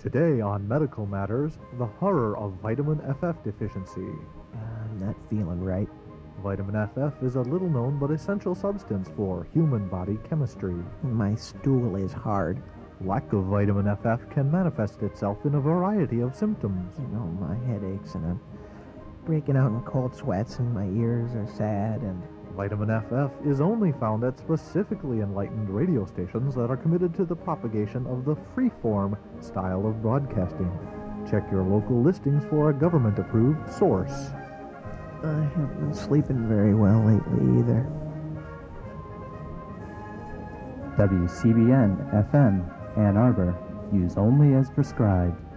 Today on Medical Matters, the horror of vitamin FF deficiency. I'm not feeling right. Vitamin FF is a little-known but essential substance for human body chemistry. My stool is hard. Lack of vitamin FF can manifest itself in a variety of symptoms. My head aches and I'm breaking out in cold sweats and my ears are sad and... Vitamin FF is only found at specifically enlightened radio stations that are committed to the propagation of the free-form style of broadcasting. Check your local listings for a government-approved source. I haven't been sleeping very well lately either. WCBN FM, Ann Arbor. Use only as prescribed.